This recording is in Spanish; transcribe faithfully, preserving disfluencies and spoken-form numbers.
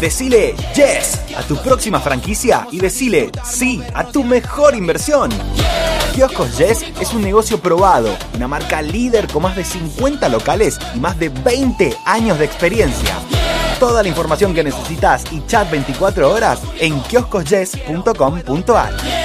Decile yes a tu próxima franquicia y decile sí a tu mejor inversión. Kioscos Yes es un negocio probado, una marca líder con más de cincuenta locales y más de veinte años de experiencia. Toda la información que necesitas y chat veinticuatro horas en kioscos yes punto com punto a r.